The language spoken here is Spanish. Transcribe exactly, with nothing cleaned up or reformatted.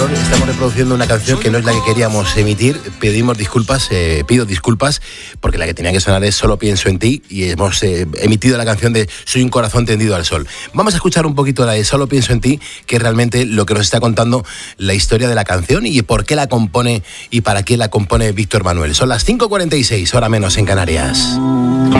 Estamos reproduciendo una canción que no es la que queríamos emitir. Pedimos disculpas, eh, pido disculpas, porque la que tenía que sonar es Solo pienso en ti, y hemos eh, emitido la canción de Soy un corazón tendido al sol. Vamos a escuchar un poquito la de Solo pienso en ti, que es realmente lo que nos está contando la historia de la canción y por qué la compone y para qué la compone Víctor Manuel. Son las cinco cuarenta y seis, hora menos en Canarias.